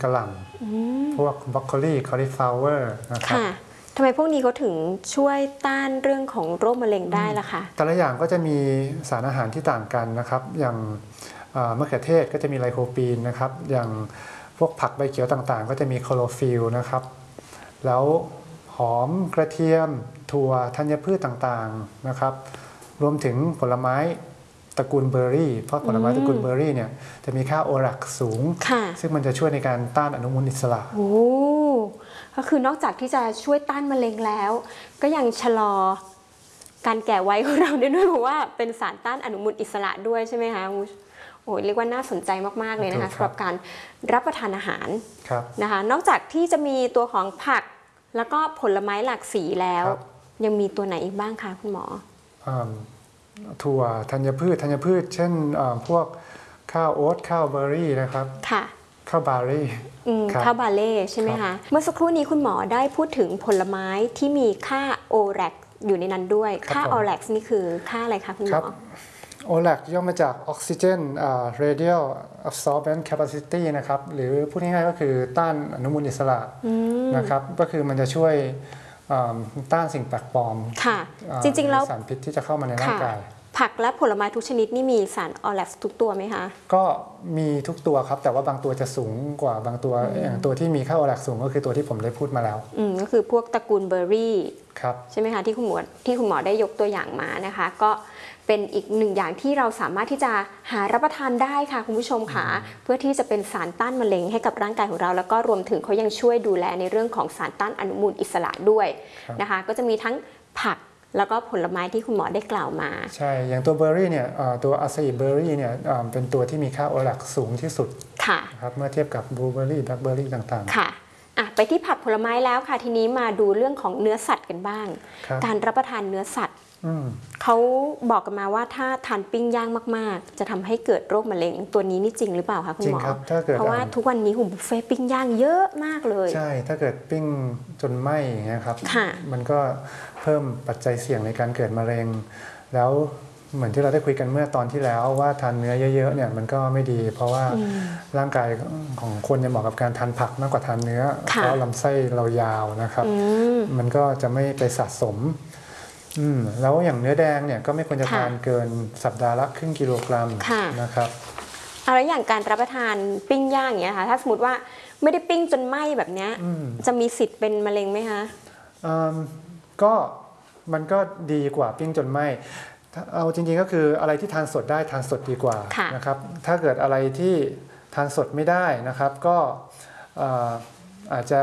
กระหล่ำพวกบรอกโคลีคอลิฟลาวเวอร์นะครับทำไมพวกนี้เขาถึงช่วยต้านเรื่องของโรคมะเร็งได้ล่ะคะแต่ละอย่างก็จะมีสารอาหารที่ต่างกันนะครับอย่างมะเขือเทศก็จะมีไลโคปีนนะครับอย่างพวกผักใบเขียวต่างๆก็จะมีโคโรฟิลนะครับแล้วหอมกระเทียมถั่วธัญพืชต่างๆนะครับรวมถึงผลไม้ตระกูลเบอร์รี่เพราะผลไม้ตระกูลเบอร์รี่เนี่ยจะมีค่าโอแรกสูงซึ่งมันจะช่วยในการต้านอนุมูลอิสระโอ้ก็คือนอกจากที่จะช่วยต้านมะเร็งแล้วก็ยังชะลอการแก่วัยของเราได้ด้วยเพราะว่าเป็นสารต้านอนุมูลอิสระด้วยใช่ไหมคะโอ้ยเรียกว่าน่าสนใจมากๆเลยนะคะสำหรับการรับประทานอาหารนะคะนอกจากที่จะมีตัวของผักแล้วก็ผลไม้หลากสีแล้วยังมีตัวไหนอีกบ้างคะคุณหมอถั่วธัญพืชเช่นพวกข้าวโอ๊ตข้าวเบอร์รี่นะครับข้าวบาเล่ข้าวบาเล่ใช่ไหมคะเมื่อสักครู่นี้คุณหมอได้พูดถึงผลไม้ที่มีค่าโอแรกอยู่ในนั้นด้วยค่าโอแรกนี่คือค่าอะไรคะคุณหมอโอแรกย่อมาจาก Oxygen Radial Absorbance Capacity นะครับหรือพูดง่ายๆก็คือต้านอนุมูลอิสระนะครับก็คือมันจะช่วยต้านสิ่งแปลกปลอมจริงๆแล้วสารพิษที่จะเข้ามาในร่างกายผักและผลไม้ทุกชนิดนี่มีสารออแรกทุกตัวไหมคะก็มีทุกตัวครับแต่ว่าบางตัวจะสูงกว่าบางตัวอย่างตัวที่มีค่าออแรกสูงก็คือตัวที่ผมได้พูดมาแล้วก็คือพวกตระกูลเบอร์รี่ใช่ไหมคะที่คุณหมอได้ยกตัวอย่างมานะคะก็เป็นอีกหนึ่งอย่างที่เราสามารถที่จะหารับประทานได้ค่ะคุณผู้ชมค่ะเพื่อที่จะเป็นสารต้านมะเร็งให้กับร่างกายของเราแล้วก็รวมถึงเขายังช่วยดูแลในเรื่องของสารต้านอนุมูลอิสระด้วยนะคะก็จะมีทั้งผักแล้วก็ผลไม้ที่คุณหมอได้กล่าวมาใช่อย่างตัวเบอร์รี่เนี่ยตัวอาซาอิเบอร์รี่เนี่ยเป็นตัวที่มีค่าโอแลกสูงที่สุดครับเมื่อเทียบกับบลูเบอร์รี่แบล็คเบอร์รี่ต่างๆค่ะไปที่ผักผลไม้แล้วค่ะทีนี้มาดูเรื่องของเนื้อสัตว์กันบ้างการรับประทานเนื้อสัตว์เขาบอกกันมาว่าถ้าทานปิ้งย่างมากๆจะทำให้เกิดโรคมะเร็งตัวนี้นี่จริงหรือเปล่าคะคุณหมอเพราะว่าทุกวันนี้บุฟเฟ่ปิ้งย่างเยอะมากเลยใช่ถ้าเกิดปิ้งจนไหม้อย่างเงี้ยครับมันก็เพิ่มปัจจัยเสี่ยงในการเกิดมะเร็งแล้วเหมือนที่เราได้คุยกันเมื่อตอนที่แล้วว่าทานเนื้อเยอะๆเนี่ยมันก็ไม่ดีเพราะว่าร่างกายของคนจะเหมาะกับการทานผักมากกว่าทานเนื้อเพราะลำไส้เรายาวนะครับมันก็จะไม่ไปสะสมแล้วอย่างเนื้อแดงเนี่ยก็ไม่ควรจะทานเกินสัปดาห์ละครึ่งกิโลกรัมนะครับแล้วอย่างการรับประทานปิ้งย่างอย่างเงี้ยค่ะถ้าสมมติว่าไม่ได้ปิ้งจนไหม้แบบเนี้ยจะมีสิทธิ์เป็นมะเร็งไหมคะก็มันก็ดีกว่าปิ้งจนไหม้เอาจริงๆก็คืออะไรที่ทานสดได้ทานสดดีกว่านะครับถ้าเกิดอะไรที่ทานสดไม่ได้นะครับก็อาจจะ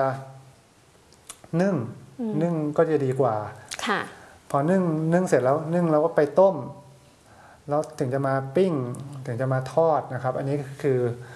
นึ่งก็จะดีกว่าพอนึ่งเสร็จแล้วนึ่งแล้วก็ไปต้มแล้วถึงจะมาปิ้งถึงจะมาทอดนะครับอันนี้คือ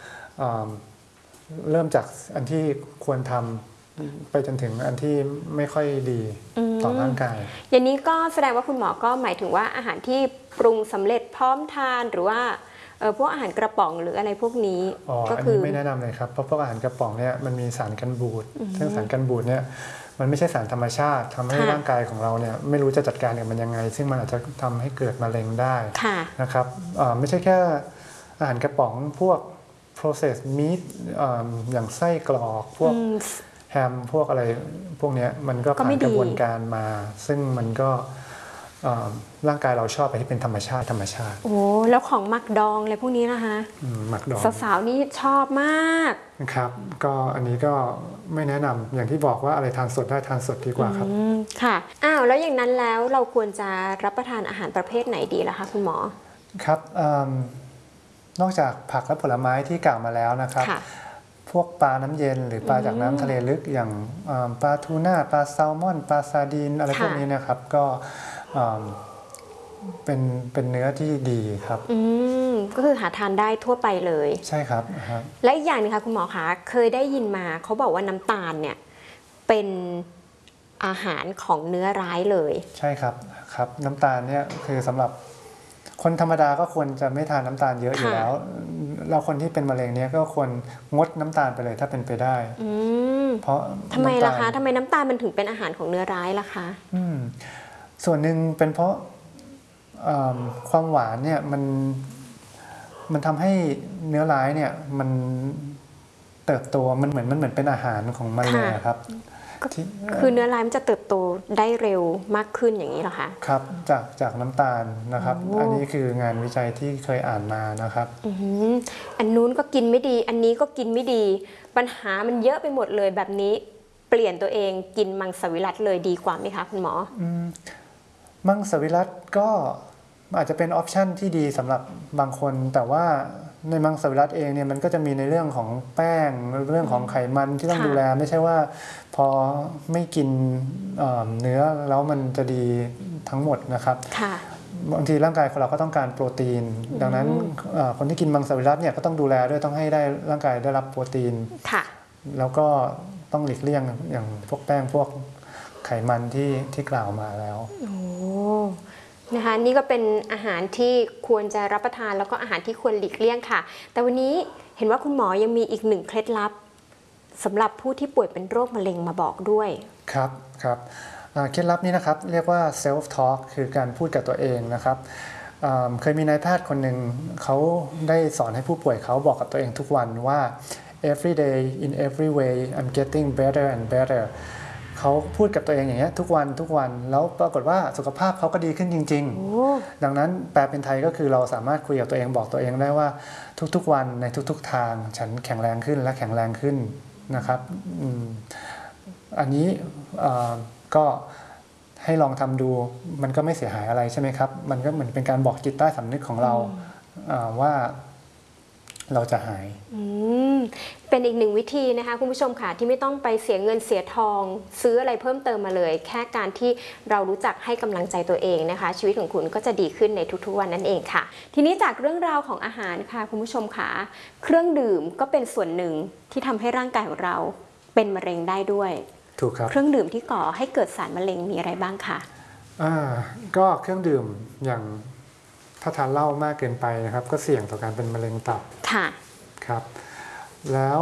เริ่มจากอันที่ควรทำไปจนถึงอันที่ไม่ค่อยดีต่อร่างกายอย่างนี้ก็แสดงว่าคุณหมอก็หมายถึงว่าอาหารที่ปรุงสำเร็จพร้อมทานหรือว่าพวกอาหารกระป๋องหรืออะไรพวกนี้ก็คือไม่แนะนำเลยครับเพราะพวกอาหารกระป๋องเนี่ยมันมีสารกันบูดซึ่งสารกันบูดเนี่ยมันไม่ใช่สารธรรมชาติทำให้ร่างกายของเราเนี่ยไม่รู้จะจัดการกับมันยังไงซึ่งมันอาจจะทำให้เกิดมะเร็งได้นะครับไม่ใช่แค่อาหารกระป๋องพวก processed meat อย่างไส้กรอกพวกแฮมพวกอะไรพวกนี้มันก็ผ่านกระบวนการมาซึ่งมันก็ร่างกายเราชอบไปที่เป็นธรรมชาติโอ้แล้วของหมักดองอะไรพวกนี้นะคะหมักดองสาวๆนี่ชอบมากนะครับก็อันนี้ก็ไม่แนะนำอย่างที่บอกว่าอะไรทานสดได้ทานสดดีกว่าครับค่ะแล้วอย่างนั้นแล้วเราควรจะรับประทานอาหารประเภทไหนดีล่ะคะคุณหมอครับนอกจากผักและผลไม้ที่กล่าวมาแล้วนะครับพวกปลาน้ำเย็นหรือปลาจากน้ำทะเลลึกอย่างปลาทูน่าปลาแซลมอนปลาซาร์ดีนอะไรพวกนี้นะครับก็เป็นเนื้อที่ดีครับก็คือหาทานได้ทั่วไปเลยใช่ครับและอีกอย่างนึงค่ะคุณหมอคะเคยได้ยินมาเขาบอกว่าน้ำตาลเนี่ยเป็นอาหารของเนื้อร้ายเลยใช่ครับน้ำตาลเนี่ยคือสำหรับคนธรรมดาก็ควรจะไม่ทานน้ำตาลเยอะอยู่แล้วเราคนที่เป็นมะเร็งเนี่ยก็ควรงดน้ำตาลไปเลยถ้าเป็นไปได้เพราะทำไมล่ะคะทำไมน้ำตาลมันถึงเป็นอาหารของเนื้อร้ายล่ะคะส่วนหนึ่งเป็นเพราะความหวานเนี่ยมันทำให้เนื้อร้ายเนี่ยมันเติบโตมันเหมือนเป็นอาหารของมันเลยครับที่คือเนื้อลายมันจะเติบโตได้เร็วมากขึ้นอย่างนี้เหรอคะครับจากน้ำตาลนะครับอันนี้คืองานวิจัยที่เคยอ่านมานะครับอันนู้นก็กินไม่ดี อันนี้ก็กินไม่ดี ปัญหามันเยอะไปหมดเลยแบบนี้เปลี่ยนตัวเองกินมังสวิรัติเลยดีกว่าไหมคะคุณหมอมังสวิรัติก็อาจจะเป็นออปชันที่ดีสำหรับบางคน แต่ว่าในมังสวิรัติเองเนี่ยมันก็จะมีในเรื่องของแป้งเรื่องของไขมันที่ต้องดูแลไม่ใช่ว่าพอไม่กินเนื้อแล้วมันจะดีทั้งหมดนะครับบางทีร่างกายของเราก็ต้องการโปรตีนดังนั้นคนที่กินมังสวิรัติเนี่ยก็ต้องดูแลด้วยต้องให้ได้ร่างกายได้รับโปรตีนแล้วก็ต้องหลีกเลี่ยงอย่างพวกแป้งพวกไขมันที่กล่าวมาแล้วนะคะนี่ก็เป็นอาหารที่ควรจะรับประทานแล้วก็อาหารที่ควรหลีกเลี่ยงค่ะแต่วันนี้เห็นว่าคุณหมอยังมีอีกหนึ่งเคล็ดลับสำหรับผู้ที่ป่วยเป็นโรคมะเร็งมาบอกด้วยครับเคล็ดลับนี้นะครับเรียกว่า self talk คือการพูดกับตัวเองนะครับเคยมีนายแพทย์คนหนึ่งเขาได้สอนให้ผู้ป่วยเขาบอกกับตัวเองทุกวันว่า every day in every way I'm getting better and betterเขาพูดกับตัวเองอย่างเงี้ยทุกวันแล้วปรากฏว่าสุขภาพเขาก็ดีขึ้นจริงๆดังนั้นแปลเป็นไทยก็คือเราสามารถคุยกับตัวเองบอกตัวเองได้ว่าทุกๆวันในทุกๆทางฉันแข็งแรงขึ้นและแข็งแรงขึ้นนะครับอันนี้ก็ให้ลองทำดูมันก็ไม่เสียหายอะไรใช่ไหมครับมันก็เหมือนเป็นการบอกจิตใต้สำนึกของเราว่าเราจะหายเป็นอีกหนึ่งวิธีนะคะคุณผู้ชมค่ะที่ไม่ต้องไปเสียเงินเสียทองซื้ออะไรเพิ่มเติมมาเลยแค่การที่เรารู้จักให้กำลังใจตัวเองนะคะชีวิตของคุณก็จะดีขึ้นในทุกๆวันนั่นเองค่ะทีนี้จากเรื่องราวของอาหารค่ะคุณผู้ชมค่ะเครื่องดื่มก็เป็นส่วนหนึ่งที่ทำให้ร่างกายของเราเป็นมะเร็งได้ด้วยถูกครับเครื่องดื่มที่ก่อให้เกิดสารมะเร็งมีอะไรบ้างคะก็เครื่องดื่มอย่างถ้าทานเหล้ามากเกินไปนะครับก็เสี่ยงต่อการเป็นมะเร็งตับค่ะครับแล้ว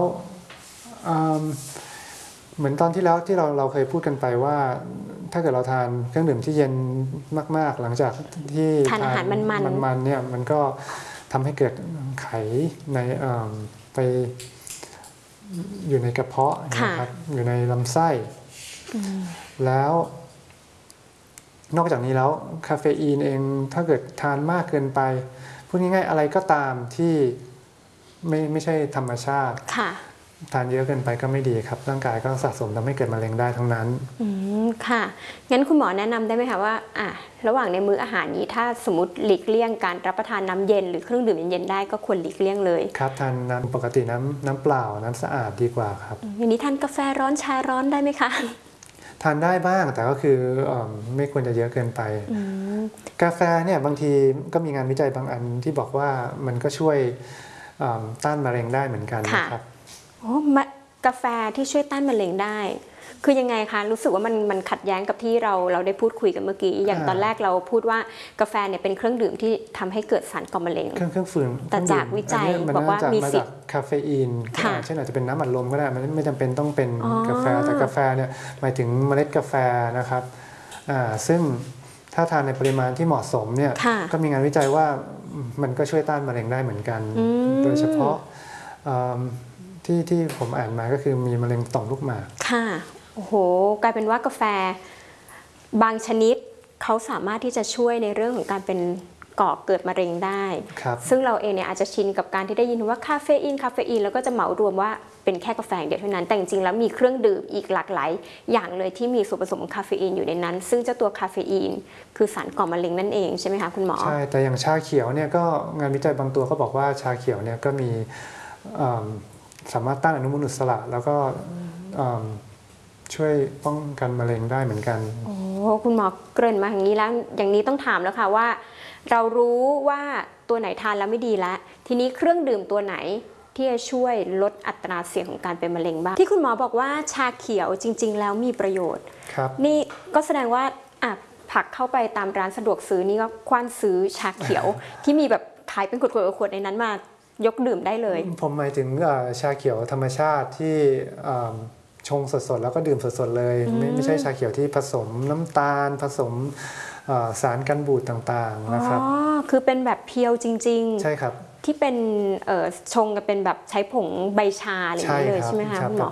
เหมือนตอนที่แล้วที่เราเคยพูดกันไปว่าถ้าเกิดเราทานเครื่องดื่มที่เย็นมากๆหลังจากที่ทานอาหารมันเนี่ยมันก็ทำให้เกิดไขในไปอยู่ในกระเพาะนะครับอยู่ในลำไส้แล้วนอกจากนี้แล้วคาเฟอีนเองถ้าเกิดทานมากเกินไปพูดง่ายๆอะไรก็ตามที่ไม่ใช่ธรรมชาติทานเยอะเกินไปก็ไม่ดีครับร่างกายก็สะสมทำให้เกิดมะเร็งได้ทั้งนั้นค่ะงั้นคุณหมอแนะนำได้ไหมคะว่าระหว่างในมื้ออาหารนี้ถ้าสมมติหลีกเลี่ยงการรับประทานน้ำเย็นหรือเครื่องดื่มเย็นๆได้ก็ควรหลีกเลี่ยงเลยครับทานน้ำปกติน้ำเปล่าน้ำสะอาดดีกว่าครับวันนี้ทานกาแฟร้อนชาร้อนได้ไหมคะทานได้บ้างแต่ก็คือไม่ควรจะเยอะเกินไปกาแฟเนี่ยบางทีก็มีงานวิจัยบางอันที่บอกว่ามันก็ช่วยต้านมะเร็งได้เหมือนกันนะครับกาแฟที่ช่วยต้านมะเร็งได้คือยังไงคะรู้สึกว่ามันขัดแย้งกับที่เราได้พูดคุยกันเมื่อกี้อย่างตอนแรกเราพูดว่ากาแฟเนี่ยเป็นเครื่องดื่มที่ทำให้เกิดสารก่อมะเร็งเครื่องฝืนแต่จากวิจัยบอกว่ามีสิทธิ์คาเฟอีนเช่นอาจจะเป็นน้ำอัดลมก็ได้มันไม่จำเป็นต้องเป็นกาแฟแต่กาแฟเนี่ยหมายถึงเมล็ดกาแฟนะครับซึ่งถ้าทานในปริมาณที่เหมาะสมเนี่ยก็มีงานวิจัยว่ามันก็ช่วยต้านมะเร็งได้เหมือนกันโดยเฉพาะที่ผมอ่านมาก็คือมีมะเร็งต่อมลูกหมากค่ะโอ้โหกลายเป็นว่ากาแฟบางชนิดเขาสามารถที่จะช่วยในเรื่องของการเป็นก่อเกิดมะเร็งได้ซึ่งเราเองเนี่ยอาจจะชินกับการที่ได้ยินว่าคาเฟอีนแล้วก็จะเหมารวมว่าเป็นแค่กาแฟเดียวเท่านั้นแต่จริงๆแล้วมีเครื่องดื่มอีกหลากหลายอย่างเลยที่มีส่วนผสมของคาเฟอีนอยู่ในนั้นซึ่งเจ้าตัวคาเฟอีนคือสารก่อมะเร็งนั่นเองใช่ไหมคะคุณหมอใช่แต่อย่างชาเขียวเนี่ยก็งานวิจัยบางตัวก็บอกว่าชาเขียวเนี่ยก็มีสามารถต้านอนุมูลอิสระแล้วก็ช่วยป้องกันมะเร็งได้เหมือนกันโอ้คุณหมอเกริ่นมาอย่างนี้แล้วอย่างนี้ต้องถามแล้วค่ะว่าเรารู้ว่าตัวไหนทานแล้วไม่ดีแล้วทีนี้เครื่องดื่มตัวไหนที่จะช่วยลดอัตราเสี่ยงของการเป็นมะเร็งบ้างที่คุณหมอบอกว่าชาเขียวจริงๆแล้วมีประโยชน์ครับนี่ก็แสดงว่าผักเข้าไปตามร้านสะดวกซื้อนี่ก็คว้านซื้อชาเขียวที่มีแบบขายเป็นขวดๆในนั้นมายกดื่มได้เลยผมหมายถึงชาเขียวธรรมชาติที่ชงสดๆแล้วก็ดื่มสดๆเลยไม่ใช่ชาเขียวที่ผสมน้ำตาลผสมสารกันบูดต่างๆนะครับคือเป็นแบบเพียวจริงๆใช่ครับที่เป็นชงกันเป็นแบบใช้ผงใบชาอะไรอย่างนี้เลยใช่ไหมคะคุณหมอ